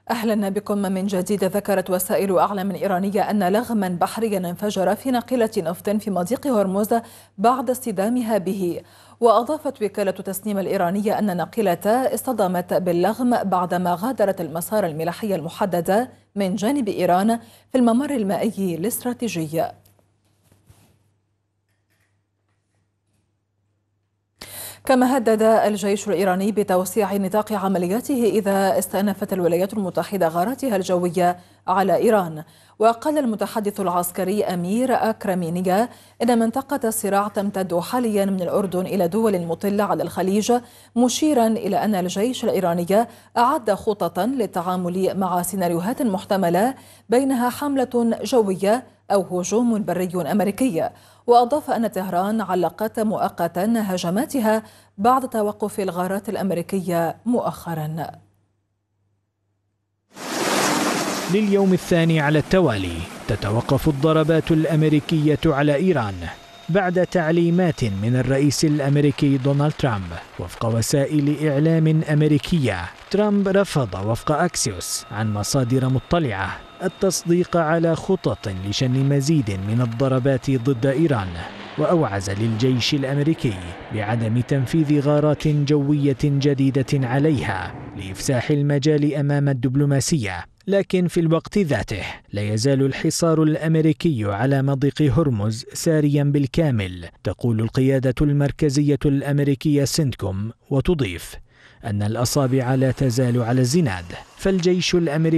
أهلا بكم من جديد. ذكرت وسائل أعلام إيرانية أن لغما بحريا انفجر في ناقلة نفط في مضيق هرمز بعد اصطدامها به. وأضافت وكالة تسنيم الإيرانية أن الناقلة اصطدمت باللغم بعدما غادرت المسار الملاحي المحدد من جانب إيران في الممر المائي الاستراتيجي. كما هدد الجيش الإيراني بتوسيع نطاق عملياته إذا استأنفت الولايات المتحدة غاراتها الجوية على إيران. وقال المتحدث العسكري أمير أكرمينيا إن منطقة الصراع تمتد حاليا من الأردن إلى دول مطلة على الخليج، مشيرا إلى أن الجيش الإيراني أعد خططا للتعامل مع سيناريوهات محتملة بينها حملة جوية أو هجوم بري أمريكي. وأضاف أن طهران علقت مؤقتا هجماتها بعد توقف الغارات الأمريكية مؤخرا. لليوم الثاني على التوالي تتوقف الضربات الأمريكية على إيران بعد تعليمات من الرئيس الأمريكي دونالد ترامب. وفق وسائل إعلام أمريكية، ترامب رفض وفق أكسيوس عن مصادر مطلعة التصديق على خطط لشن مزيد من الضربات ضد إيران، وأوعز للجيش الأمريكي بعدم تنفيذ غارات جوية جديدة عليها لإفساح المجال أمام الدبلوماسية. لكن في الوقت ذاته لا يزال الحصار الأمريكي على مضيق هرمز ساريا بالكامل، تقول القيادة المركزية الأمريكية سنتكوم، وتضيف أن الأصابع لا تزال على الزناد. فالجيش الأمريكي